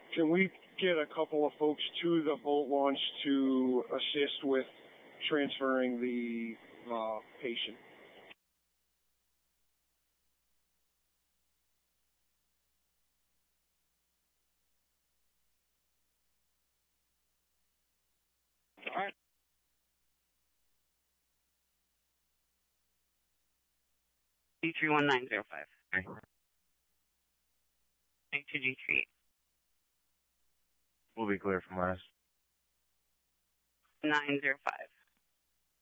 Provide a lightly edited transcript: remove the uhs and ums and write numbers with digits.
Can we get a couple of folks to the boat launch to assist with transferring the patient? All right. D31905. Thank you, D3. We'll be clear from last. 905.